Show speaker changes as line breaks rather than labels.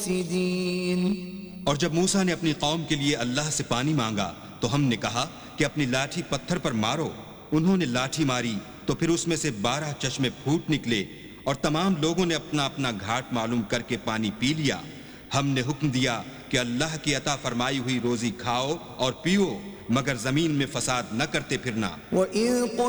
मुफ़्सिदीन।
और जब मूसा ने अपनी कौम के लिए अल्लाह से पानी मांगा तो हमने कहा कि अपनी लाठी पत्थर पर मारो। उन्होंने लाठी मारी तो फिर उसमें से 12 चश्मे फूट निकले और तमाम लोगों ने अपना अपना घाट मालूम करके पानी पी लिया। हमने हुक्म दिया कि अल्लाह की अता फरमाई हुई रोजी खाओ और पियो, मगर जमीन में फसाद न करते फिरना।